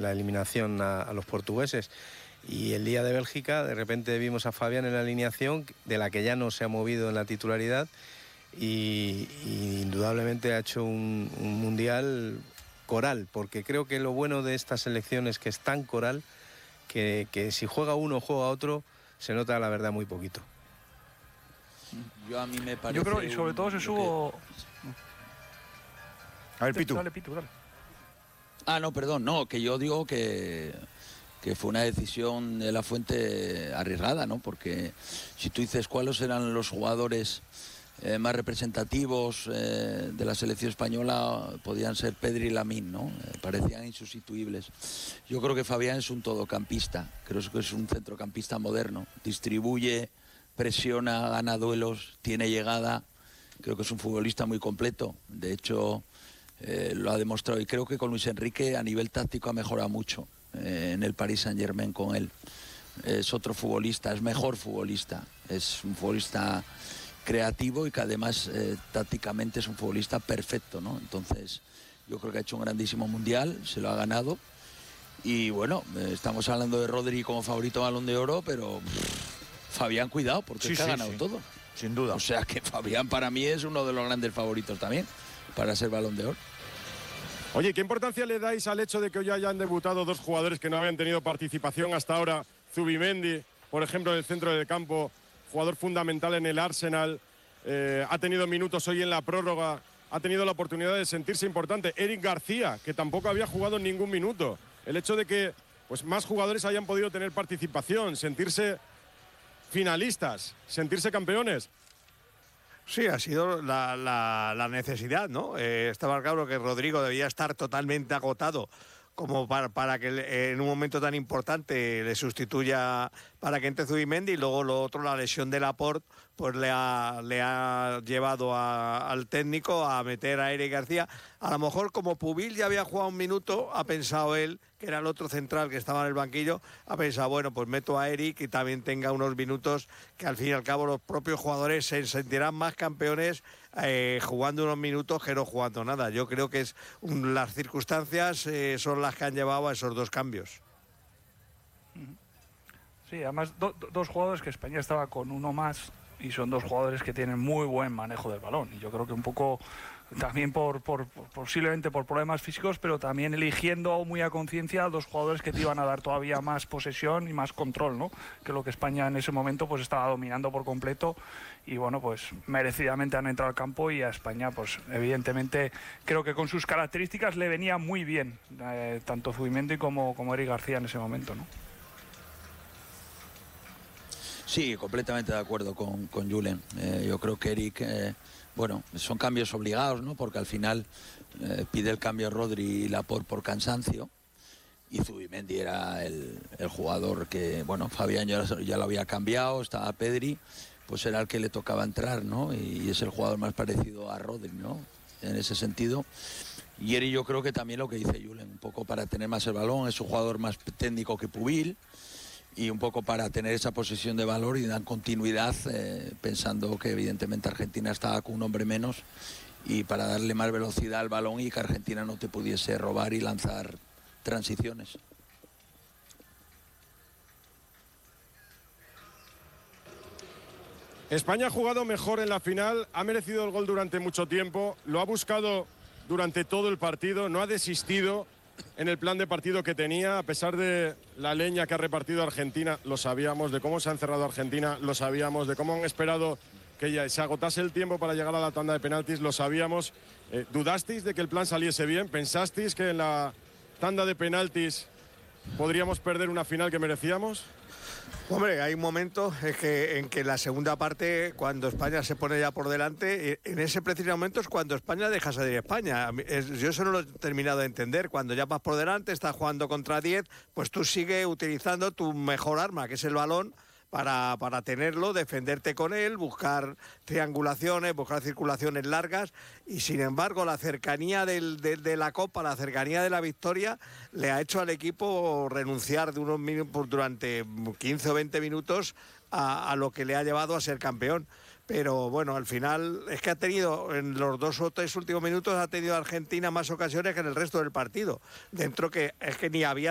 en la eliminación a los portugueses. Y el día de Bélgica, de repente vimos a Fabián en la alineación, de la que ya no se ha movido en la titularidad, y indudablemente ha hecho un mundial coral, porque creo que lo bueno de esta selección es que es tan coral que si juega uno o juega otro, se nota la verdad muy poquito. A mí me parece. Yo creo, y sobre todo se subo. A ver, Pitu. Dale, Pitu, dale. No, perdón, no, que yo digo que fue una decisión de La Fuente arriesgada, ¿no? Porque si tú dices cuáles eran los jugadores más representativos de la selección española, podían ser Pedri y Lamine, ¿no? Parecían insustituibles. Yo creo que Fabián es un todocampista, creo que es un centrocampista moderno, distribuye, presiona, gana duelos, tiene llegada, creo que es un futbolista muy completo, de hecho lo ha demostrado, y creo que con Luis Enrique a nivel táctico ha mejorado mucho en el Paris Saint-Germain con él. Es otro futbolista, es mejor futbolista, es un futbolista creativo y que además tácticamente es un futbolista perfecto, ¿no? Entonces yo creo que ha hecho un grandísimo mundial, se lo ha ganado, y bueno, estamos hablando de Rodri como favorito a Balón de Oro, pero Fabián, cuidado, porque ha ganado todo. Sin duda. O sea que Fabián para mí es uno de los grandes favoritos también para ser Balón de Oro. Oye, ¿qué importancia le dais al hecho de que hoy hayan debutado dos jugadores que no habían tenido participación hasta ahora? Zubimendi, por ejemplo, en el centro del campo, jugador fundamental en el Arsenal, ha tenido minutos hoy en la prórroga, ha tenido la oportunidad de sentirse importante. Eric García, que tampoco había jugado en ningún minuto. El hecho de que pues, más jugadores hayan podido tener participación, sentirse finalistas, sentirse campeones. Sí, ha sido la necesidad, ¿no? Estaba claro que Rodrigo debía estar totalmente agotado como para que en un momento tan importante le sustituya para que entre Zubimendi, y luego lo otro, la lesión de Laporte, pues le ha llevado al técnico a meter a Eric García. A lo mejor como Pubil ya había jugado un minuto, ha pensado él, que era el otro central que estaba en el banquillo, ha pensado, bueno, pues meto a Eric y también tenga unos minutos, que al fin y al cabo los propios jugadores se sentirán más campeones jugando unos minutos que no jugando nada. Yo creo que las circunstancias son las que han llevado a esos dos cambios. Sí, además dos jugadores que España estaba con uno más, y son dos jugadores que tienen muy buen manejo del balón, y yo creo que un poco también posiblemente por problemas físicos, pero también eligiendo muy a conciencia dos jugadores que te iban a dar todavía más posesión y más control, ¿no? Que lo que España en ese momento pues estaba dominando por completo, y bueno, pues merecidamente han entrado al campo, y a España pues evidentemente creo que con sus características le venía muy bien tanto Zubimendi como Eric García en ese momento, ¿no? Sí, completamente de acuerdo con Julen. Yo creo que Eric, bueno, son cambios obligados, ¿no? Porque al final pide el cambio a Rodri y Laporte por cansancio, y Zubimendi era el jugador que, bueno, Fabián ya lo había cambiado, estaba Pedri, pues era el que le tocaba entrar, ¿no? Y es el jugador más parecido a Rodri, ¿no? En ese sentido. Y Eric, yo creo que también lo que dice Julen, un poco para tener más el balón, es un jugador más técnico que Pubil, y un poco para tener esa posesión de valor y dar continuidad, pensando que evidentemente Argentina estaba con un hombre menos, y para darle más velocidad al balón y que Argentina no te pudiese robar y lanzar transiciones. España ha jugado mejor en la final, ha merecido el gol durante mucho tiempo, lo ha buscado durante todo el partido, no ha desistido en el plan de partido que tenía, a pesar de la leña que ha repartido Argentina, lo sabíamos, de cómo se ha encerrado Argentina, lo sabíamos, de cómo han esperado que ya se agotase el tiempo para llegar a la tanda de penaltis, lo sabíamos. ¿Dudasteis de que el plan saliese bien? ¿Pensasteis que en la tanda de penaltis podríamos perder una final que merecíamos? Hombre, hay un momento en que la segunda parte, cuando España se pone ya por delante, en ese preciso momento es cuando España deja salir España. Yo eso no lo he terminado de entender. Cuando ya vas por delante, estás jugando contra 10, pues tú sigues utilizando tu mejor arma, que es el balón, para tenerlo, defenderte con él, buscar triangulaciones, buscar circulaciones largas, y sin embargo la cercanía de la Copa, la cercanía de la victoria, le ha hecho al equipo renunciar de unos minutos durante 15 o 20 minutos a lo que le ha llevado a ser campeón. Pero bueno, al final es que ha tenido, en los 2 o 3 últimos minutos, ha tenido Argentina más ocasiones que en el resto del partido. Dentro que es que ni había